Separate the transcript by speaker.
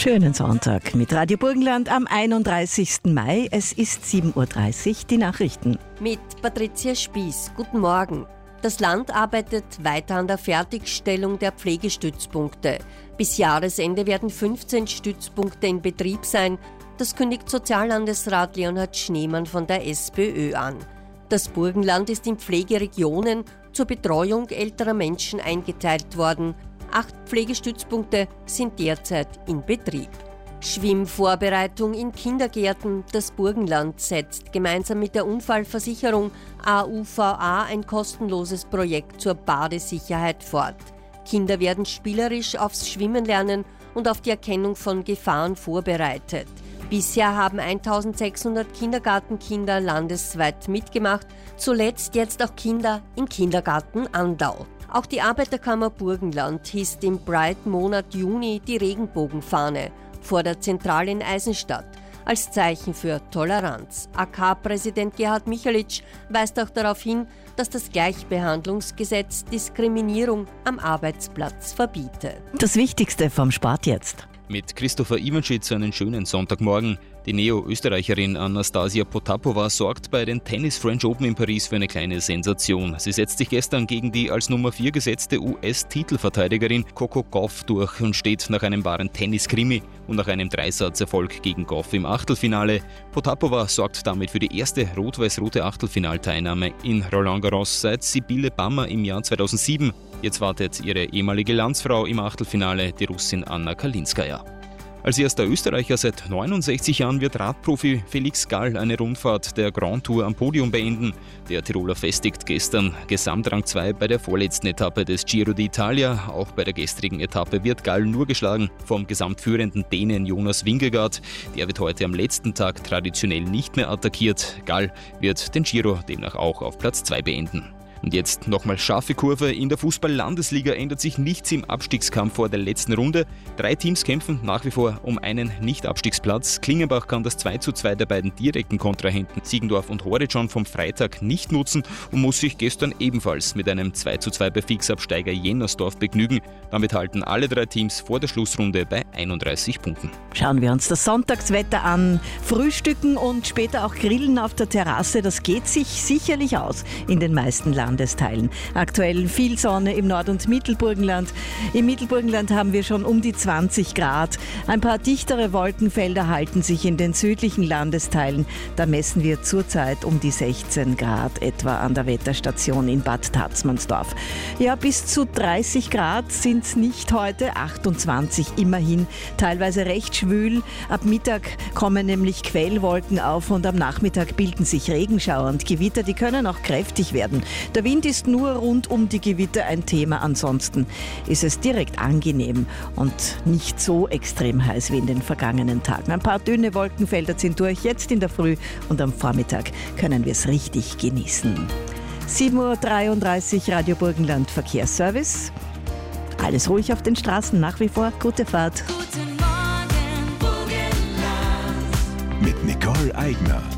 Speaker 1: Schönen Sonntag mit Radio Burgenland am 31. Mai. Es ist 7.30 Uhr, die Nachrichten.
Speaker 2: Mit Patricia Spieß. Guten Morgen. Das Land arbeitet weiter an der Fertigstellung der Pflegestützpunkte. Bis Jahresende werden 15 Stützpunkte in Betrieb sein. Das kündigt Soziallandesrat Leonhard Schneemann von der SPÖ an. Das Burgenland ist in Pflegeregionen zur Betreuung älterer Menschen eingeteilt worden. 8 Pflegestützpunkte sind derzeit in Betrieb. Schwimmvorbereitung in Kindergärten. Das Burgenland setzt gemeinsam mit der Unfallversicherung AUVA ein kostenloses Projekt zur Badesicherheit fort. Kinder werden spielerisch aufs Schwimmen lernen und auf die Erkennung von Gefahren vorbereitet. Bisher haben 1600 Kindergartenkinder landesweit mitgemacht, zuletzt jetzt auch Kinder im Kindergarten Andau. Auch die Arbeiterkammer Burgenland hisst im Pride-Monat Juni die Regenbogenfahne vor der Zentrale in Eisenstadt als Zeichen für Toleranz. AK-Präsident Gerhard Michalitsch weist auch darauf hin, dass das Gleichbehandlungsgesetz Diskriminierung am Arbeitsplatz verbietet.
Speaker 1: Das Wichtigste vom Sport jetzt.
Speaker 3: Mit Christopher Iwanschitz einen schönen Sonntagmorgen. Die Neo-Österreicherin Anastasia Potapova sorgt bei den Tennis French Open in Paris für eine kleine Sensation. Sie setzt sich gestern gegen die als Nummer 4 gesetzte US-Titelverteidigerin Coco Gauff durch und steht nach einem wahren Tennis-Krimi und nach einem Dreisatz-Erfolg gegen Gauff im Achtelfinale. Potapova sorgt damit für die erste rot-weiß-rote Achtelfinalteilnahme in Roland Garros seit Sibylle Bammer im Jahr 2007. Jetzt wartet ihre ehemalige Landsfrau im Achtelfinale, die Russin Anna Kalinskaya. Als erster Österreicher seit 69 Jahren wird Radprofi Felix Gall eine Rundfahrt der Grand Tour am Podium beenden. Der Tiroler festigt gestern Gesamtrang 2 bei der vorletzten Etappe des Giro d'Italia. Auch bei der gestrigen Etappe wird Gall nur geschlagen vom gesamtführenden Dänen Jonas Vingegaard. Der wird heute am letzten Tag traditionell nicht mehr attackiert. Gall wird den Giro demnach auch auf Platz 2 beenden. Und jetzt nochmal scharfe Kurve. In der Fußball-Landesliga ändert sich nichts im Abstiegskampf vor der letzten Runde. 3 Teams kämpfen nach wie vor um einen Nicht-Abstiegsplatz. Klingenbach kann das 2:2 der beiden direkten Kontrahenten Siegendorf und Horizon vom Freitag nicht nutzen und muss sich gestern ebenfalls mit einem 2:2 bei Fixabsteiger Jennersdorf begnügen. Damit halten alle 3 Teams vor der Schlussrunde bei 31 Punkten.
Speaker 1: Schauen wir uns das Sonntagswetter an. Frühstücken und später auch Grillen auf der Terrasse, das geht sich sicherlich aus in den meisten Landesteilen. Aktuell viel Sonne im Nord- und Mittelburgenland. Im Mittelburgenland haben wir schon um die 20 Grad. Ein paar dichtere Wolkenfelder halten sich in den südlichen Landesteilen. Da messen wir zurzeit um die 16 Grad etwa an der Wetterstation in Bad Tatzmannsdorf. Ja, bis zu 30 Grad sind es nicht heute, 28 immerhin. Teilweise recht schwül. Ab Mittag kommen nämlich Quellwolken auf und am Nachmittag bilden sich Regenschauer und Gewitter. Die können auch kräftig werden. Der Wind ist nur rund um die Gewitter ein Thema, ansonsten ist es direkt angenehm und nicht so extrem heiß wie in den vergangenen Tagen. Ein paar dünne Wolkenfelder ziehen durch, jetzt in der Früh und am Vormittag können wir es richtig genießen. 7.33 Uhr Radio Burgenland Verkehrsservice. Alles ruhig auf den Straßen, nach wie vor gute Fahrt.
Speaker 4: Guten Morgen, Burgenland.
Speaker 5: Mit Nicole Eigner.